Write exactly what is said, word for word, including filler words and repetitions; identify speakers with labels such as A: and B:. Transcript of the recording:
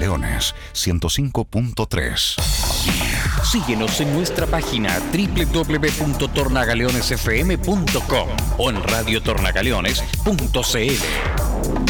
A: Tornagaleones ciento cinco punto tres.
B: Síguenos en nuestra página doble u doble u doble u punto tornagaleones f m punto com o en radio tornagaleones punto c l.